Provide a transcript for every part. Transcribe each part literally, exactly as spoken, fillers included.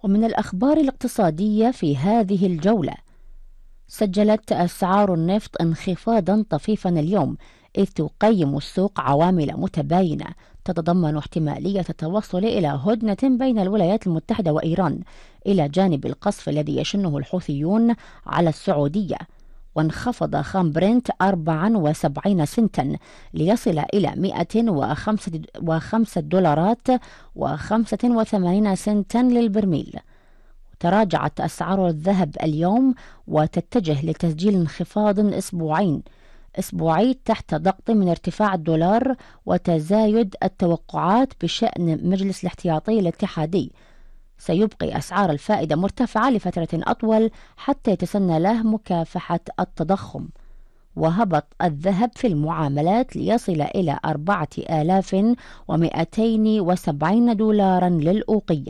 ومن الأخبار الاقتصادية في هذه الجولة، سجلت أسعار النفط انخفاضا طفيفا اليوم، إذ تقيم السوق عوامل متباينة تتضمن احتمالية التوصل إلى هدنة بين الولايات المتحدة وإيران، إلى جانب القصف الذي يشنه الحوثيون على السعودية. وانخفض خام برنت أربعة وسبعين سنتا ليصل إلى مئة وخمسة دولارات وخمسة وثمانين سنتا للبرميل. تراجعت أسعار الذهب اليوم وتتجه لتسجيل انخفاض أسبوعين أسبوعي تحت ضغط من ارتفاع الدولار وتزايد التوقعات بشأن مجلس الاحتياطي الاتحادي. سيبقي أسعار الفائدة مرتفعة لفترة أطول حتى يتسنى له مكافحة التضخم. وهبط الذهب في المعاملات ليصل إلى أربعة آلاف ومئتين وسبعين دولارا للأوقية.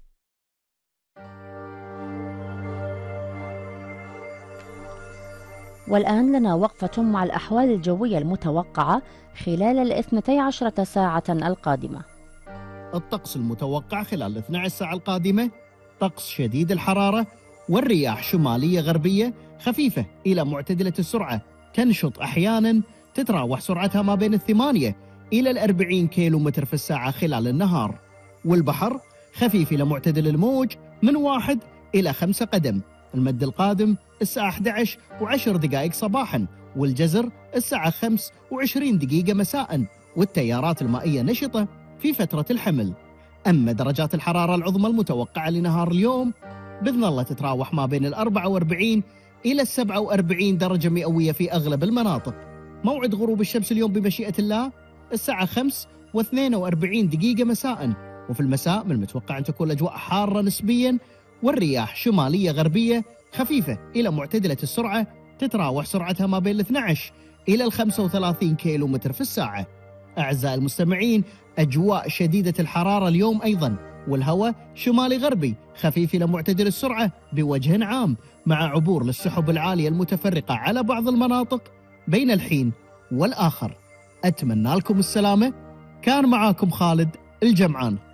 والآن لنا وقفة مع الأحوال الجوية المتوقعة خلال الاثنتي عشرة ساعة القادمة. الطقس المتوقع خلال الاثنتي عشرة ساعة القادمة: طقس شديد الحرارة والرياح شمالية غربية خفيفة إلى معتدلة السرعة، تنشط أحيانا، تتراوح سرعتها ما بين الثمانية إلى الأربعين كيلو متر في الساعة خلال النهار. والبحر خفيف إلى معتدل الموج من واحد إلى خمسة قدم. المد القادم الساعة أحد عشر وعشر دقائق صباحا، والجزر الساعة خمس وعشرين دقيقة مساء، والتيارات المائية نشطة في فترة الحمل. أما درجات الحرارة العظمى المتوقعة لنهار اليوم بإذن الله تتراوح ما بين الأربعة وأربعين إلى السبعة وأربعين درجة مئوية في أغلب المناطق. موعد غروب الشمس اليوم بمشيئة الله الساعة خمس واثنين وأربعين دقيقة مساء، وفي المساء من المتوقع أن تكون الأجواء حارة نسبيا، والرياح شمالية غربية خفيفة إلى معتدلة السرعة، تتراوح سرعتها ما بين الاثني عشر إلى الخمسة وثلاثين كيلو متر في الساعة. أعزائي المستمعين، أجواء شديدة الحرارة اليوم أيضا، والهواء شمالي غربي خفيف إلى معتدل السرعة بوجه عام، مع عبور للسحب العالية المتفرقة على بعض المناطق بين الحين والآخر. أتمنى لكم السلامة. كان معاكم خالد الجمعان.